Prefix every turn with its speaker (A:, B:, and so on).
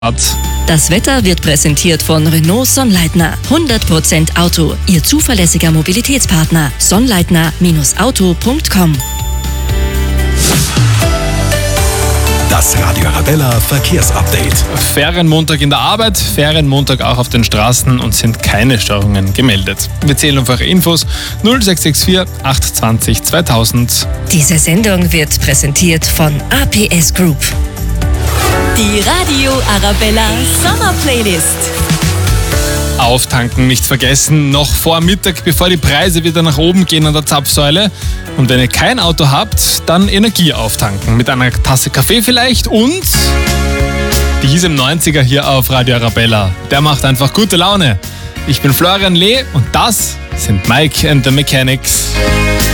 A: Das Wetter wird präsentiert von Renault Sonnleitner. 100% Auto, Ihr zuverlässiger Mobilitätspartner. Sonnleitner-auto.com.
B: Das Radio Arabella Verkehrsupdate.
C: Ferienmontag in der Arbeit, Ferienmontag auch auf den Straßen und sind keine Störungen gemeldet. Wir zählen auf eure Infos 0664 820 2000.
A: Diese Sendung wird präsentiert von APS Group.
D: Die Radio Arabella Sommer Playlist.
C: Auftanken nicht vergessen, noch vor Mittag, bevor die Preise wieder nach oben gehen an der Zapfsäule. Und wenn ihr kein Auto habt, dann Energie auftanken. Mit einer Tasse Kaffee vielleicht und die hieß im 90er hier auf Radio Arabella. Der macht einfach gute Laune. Ich bin Florian Lee und das sind Mike and the Mechanics.